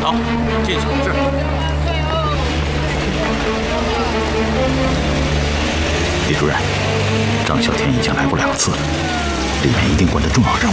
走，进去。是。 李主任，张小天已经来过2次了，里面一定管着重要任务。